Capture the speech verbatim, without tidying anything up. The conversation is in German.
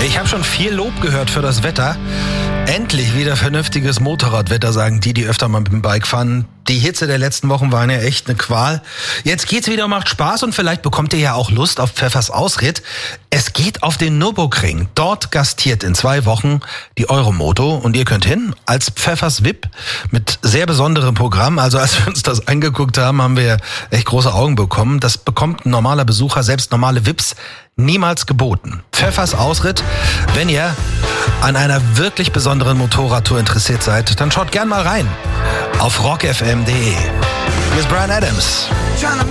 Ich habe schon viel Lob gehört für das Wetter. Endlich wieder vernünftiges Motorradwetter, sagen die, die öfter mal mit dem Bike fahren. Die Hitze der letzten Wochen waren ja echt eine Qual. Jetzt geht's wieder, macht Spaß und vielleicht bekommt ihr ja auch Lust auf Pfeffers Ausritt. Es geht auf den Nürburgring. Dort gastiert in zwei Wochen die Euromoto und ihr könnt hin als Pfeffers V I P mit sehr besonderem Programm. Also als wir uns das angeguckt haben, haben wir echt große Augen bekommen. Das bekommt ein normaler Besucher, selbst normale V I Ps, niemals geboten. Pfeffers Ausritt. Wenn ihr an einer wirklich besonderen Motorradtour interessiert seid, dann schaut gern mal rein auf rock f m punkt d e. Hier ist Bryan Adams.